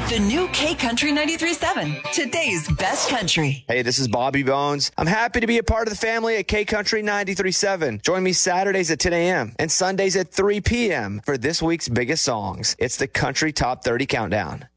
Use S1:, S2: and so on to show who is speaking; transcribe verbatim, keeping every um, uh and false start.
S1: The new K Country ninety-three point seven, today's best country.
S2: Hey, this is Bobby Bones. I'm happy to be a part of the family at K Country ninety-three point seven. Join me Saturdays at ten a.m. and Sundays at three p.m. for this week's biggest songs. It's the Country Top thirty Countdown.